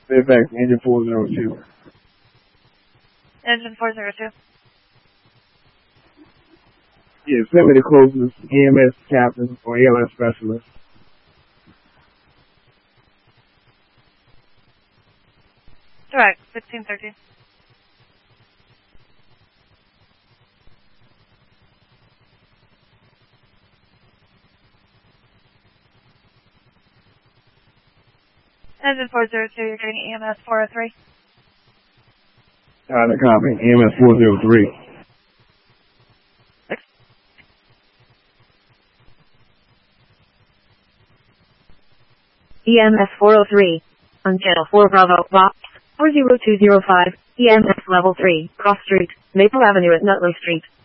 Fairfax, engine 402. Engine 402. Yeah, send me the closest EMS captain or ALS specialist. Direct, 1613. Engine 402, you're getting EMS 403. The copy, EMS 403. EMS 403. On channel 4 Bravo, Box 40205, EMS level 3, Cross Street, Maple Avenue at Nutley Street.